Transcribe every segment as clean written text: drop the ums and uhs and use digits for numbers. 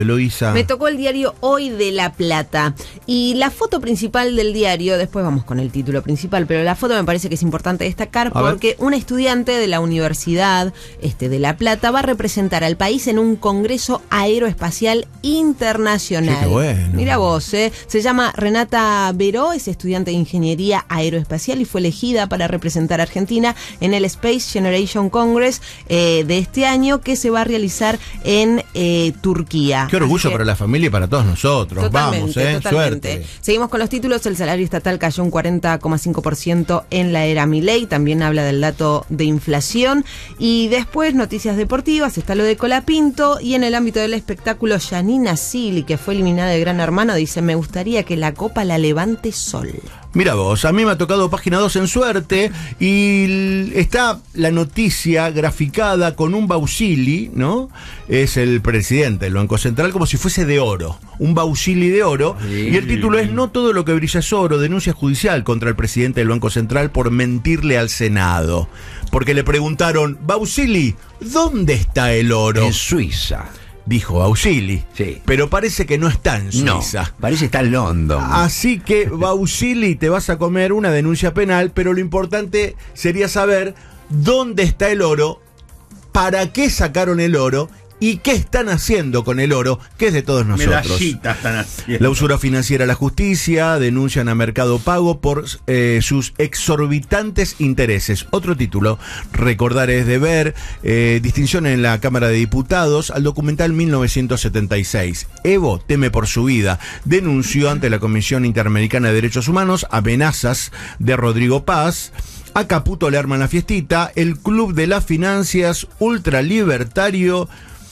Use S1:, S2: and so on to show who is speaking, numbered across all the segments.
S1: Eloísa.
S2: Me tocó el diario Hoy de La Plata. Y la foto principal del diario, después vamos con el título principal, pero la foto me parece que es importante destacar porque una estudiante de la Universidad de La Plata va a representar al país en un congreso aeroespacial internacional.
S1: Sí, qué bueno.
S2: Mira vos, se llama Renata Beró, es estudiante de Ingeniería Aeroespacial y fue elegida para representar a Argentina en el Space Generation Congress de este año, que se va a realizar en Turquía.
S1: Qué orgullo para la familia y para todos nosotros. Vamos,
S2: totalmente.
S1: Suerte.
S2: Seguimos con los títulos. El salario estatal cayó un 40,5% en la era Milei. También habla del dato de inflación. Y después, noticias deportivas. Está lo de Colapinto. Y en el ámbito del espectáculo, Yanina Silly, que fue eliminada de Gran Hermano, dice: me gustaría que la copa la levante Sol.
S1: Mira vos, a mí me ha tocado Página 2 en Suerte y está la noticia graficada con un Bausili, ¿no? Es el presidente del Banco Central, como si fuese de oro, un Bausili de oro, y el título es: no todo lo que brilla es oro, denuncia judicial contra el presidente del Banco Central por mentirle al Senado. Porque le preguntaron: Bausili, ¿dónde está el oro?
S3: En Suiza.
S1: Dijo Bausili,
S3: sí.
S1: Pero parece que no está en Suiza.
S3: No, parece que está en London.
S1: Así que, Bausili, te vas a comer una denuncia penal, pero lo importante sería saber dónde está el oro, para qué sacaron el oro y qué están haciendo con el oro, que es de todos nosotros.
S4: Medallitas están haciendo.
S1: La usura financiera a la justicia, denuncian a Mercado Pago por sus exorbitantes intereses. Otro título: recordar es deber, distinción en la Cámara de Diputados al documental 1976. Evo teme por su vida, denunció ante la Comisión Interamericana de Derechos Humanos amenazas de Rodrigo Paz. A Caputo le arman la fiestita, el Club de las Finanzas ultralibertario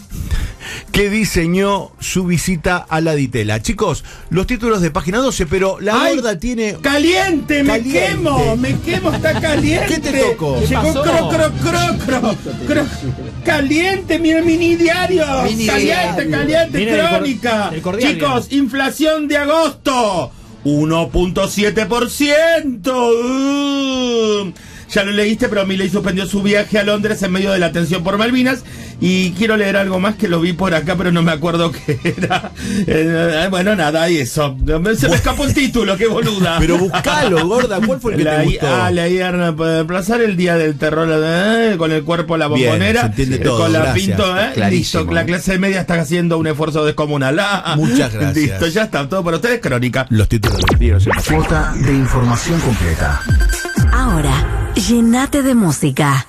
S1: que diseñó su visita a la Ditela. Chicos, los títulos de Página 12, pero la gorda tiene...
S4: ¡Caliente! ¡Me quemo! ¡Está caliente!
S1: ¿Qué te tocó?
S4: Llegó cro. ¡Caliente! ¡Mira el mini diario! ¡Caliente! ¡Crónica! Chicos, inflación de agosto 1.7%. Ya lo leíste, pero Milei suspendió su viaje a Londres en medio de la tensión por Malvinas. Y quiero leer algo más que lo vi por acá, pero no me acuerdo qué era. Bueno, nada, y eso. Se me escapó el título, qué boluda.
S1: Pero buscalo, gorda, ¿cuál fue el que te gustó?
S4: Leí a reemplazar el día del terror con el cuerpo a la bombonera.
S1: Bien, se entiende todo,
S4: con la
S1: gracias.
S4: Pinto, listo. La clase media está haciendo un esfuerzo descomunal.
S1: Muchas gracias.
S4: Listo, ya está, todo para ustedes, Crónica.
S1: Los títulos.
S3: Cuota de información completa.
S5: Ahora, llénate de música.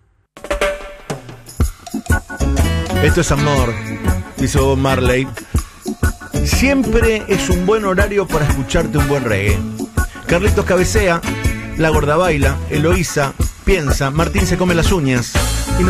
S1: Esto es amor, dice Bob Marley. Siempre es un buen horario para escucharte un buen reggae. Carlitos cabecea, la gorda baila, Eloísa piensa, Martín se come las uñas.